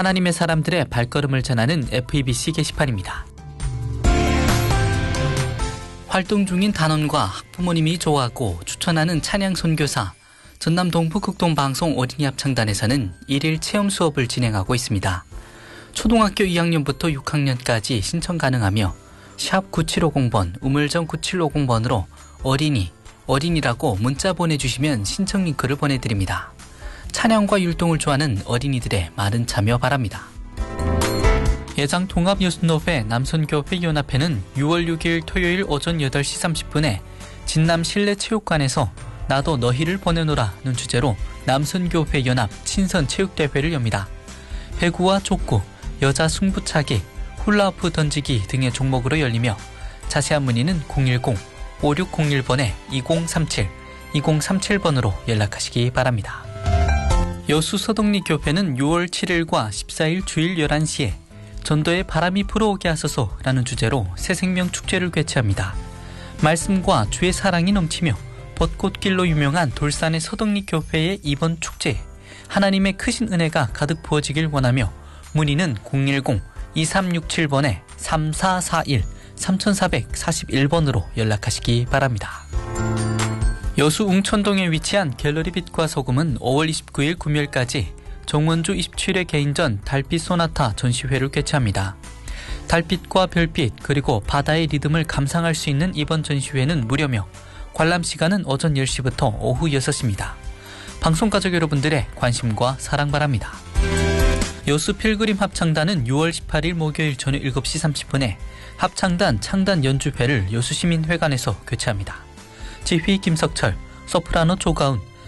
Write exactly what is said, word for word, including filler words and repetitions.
하나님의 사람들의 발걸음을 전하는 에프이비씨 게시판입니다. 활동 중인 단원과 학부모님이 좋아하고 추천하는 찬양 선교사 전남 동부극동방송 어린이 합창단에서는 일일 체험 수업을 진행하고 있습니다. 초등학교 이 학년부터 육 학년까지 신청 가능하며 샵 구칠오공 번, 우물정 구칠오공 번으로 어린이, 어린이라고 문자 보내주시면 신청 링크를 보내드립니다. 찬양과 율동을 좋아하는 어린이들의 많은 참여 바랍니다. 예장 통합예술노회 남선교회 연합회는 유월 육일 토요일 오전 여덟 시 삼십 분에 진남 실내체육관에서 나도 너희를 보내노라는 주제로 남선교회 연합 친선체육대회를 엽니다. 배구와 족구, 여자 승부차기, 훌라후프 던지기 등의 종목으로 열리며 자세한 문의는 공일공 오육공일 번에 이공삼칠, 이공삼칠 번으로 연락하시기 바랍니다. 여수 서덕리교회는 유월 칠일과 십사일 주일 열한 시에 전도에 바람이 불어오게 하소서라는 주제로 새생명 축제를 개최합니다. 말씀과 주의 사랑이 넘치며 벚꽃길로 유명한 돌산의 서덕리교회의 이번 축제에 하나님의 크신 은혜가 가득 부어지길 원하며 문의는 공일공 이삼육칠 번에 삼사사일, 삼사사일 번으로 연락하시기 바랍니다. 여수 웅천동에 위치한 갤러리 빛과 소금은 오월 이십구일 금요일까지 정원주 이십칠 회 개인전 달빛 소나타 전시회를 개최합니다. 달빛과 별빛 그리고 바다의 리듬을 감상할 수 있는 이번 전시회는 무료며 관람 시간은 오전 열 시부터 오후 여섯 시입니다. 방송가족 여러분들의 관심과 사랑 바랍니다. 여수 필그림 합창단은 유월 십팔일 목요일 저녁 일곱 시 삼십 분에 합창단 창단 연주회를 여수시민회관에서 개최합니다. 지휘 김석철, 소프라노 조가운,